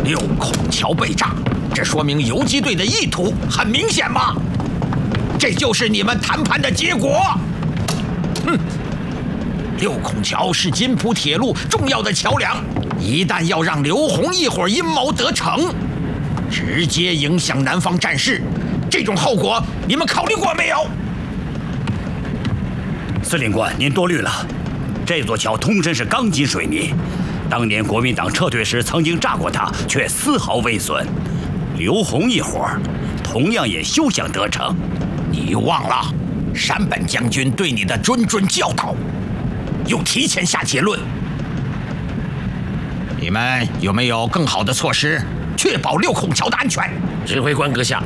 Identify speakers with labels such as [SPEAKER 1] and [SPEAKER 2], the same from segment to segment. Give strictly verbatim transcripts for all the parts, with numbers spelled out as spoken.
[SPEAKER 1] 六孔桥被炸，这说明游击队的意图很明显嘛。这就是你们谈判的结果。哼，六孔桥是金浦铁路重要的桥梁，一旦要让刘洪一伙阴谋得逞，直接影响南方战事，这种后果你们考虑过没有？
[SPEAKER 2] 司令官，您多虑了。这座桥通身是钢筋水泥，当年国民党撤退时曾经炸过它，却丝毫未损。刘洪一伙同样也休想得逞。
[SPEAKER 1] 你忘了山本将军对你的谆谆教导，又提前下结论。你们有没有更好的措施，确保六孔桥的安全？
[SPEAKER 3] 指挥官阁下，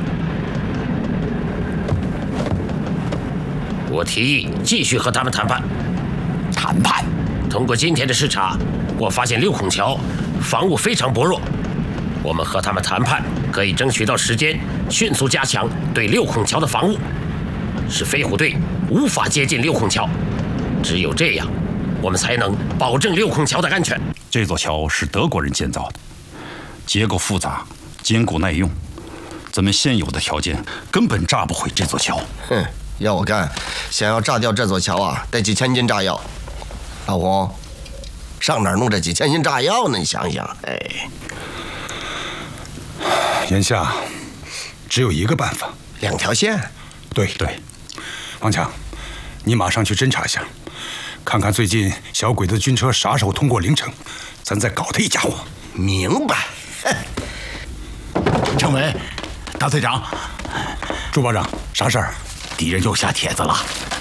[SPEAKER 3] 我提议继续和他们谈判。
[SPEAKER 1] 谈判？
[SPEAKER 3] 通过今天的视察，我发现六孔桥防务非常薄弱。我们和他们谈判，可以争取到时间，迅速加强对六孔桥的防务，使飞虎队无法接近六孔桥。只有这样，我们才能保证六孔桥的安全。
[SPEAKER 4] 这座桥是德国人建造的，结构复杂，坚固耐用，咱们现有的条件根本炸不毁这座桥。
[SPEAKER 5] 哼，要我干，想要炸掉这座桥啊，得几千斤炸药。老洪，上哪儿弄这几千斤炸药呢？你想想，哎，
[SPEAKER 6] 眼下只有一个办法，
[SPEAKER 5] 两条线。
[SPEAKER 6] 对对，王强，你马上去侦查一下，看看最近小鬼子军车啥时候通过陵城，咱再搞他一家伙。
[SPEAKER 5] 明白。
[SPEAKER 7] 政委，大队长，
[SPEAKER 6] 朱保长，啥事儿？
[SPEAKER 7] 敌人又下帖子了，